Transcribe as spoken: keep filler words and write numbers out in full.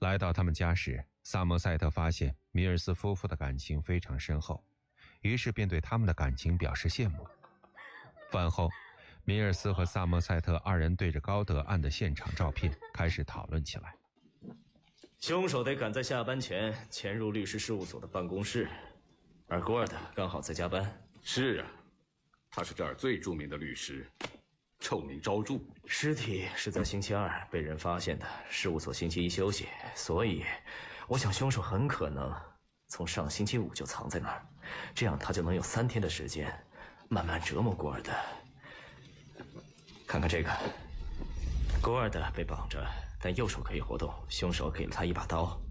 来到他们家时，萨默塞特发现米尔斯夫妇的感情非常深厚，于是便对他们的感情表示羡慕。饭后，米尔斯和萨默塞特二人对着高德案的现场照片开始讨论起来。 凶手得赶在下班前潜入律师事务所的办公室，而古尔德刚好在加班。 是啊，他是这儿最著名的律师，臭名昭著。 尸体是在星期二被人发现的，事务所星期一休息，所以我想凶手很可能从上星期五就藏在那儿，这样他就能有三天的时间慢慢折磨古尔德。看看这个，古尔德被绑着，但右手可以活动，凶手给了他一把刀，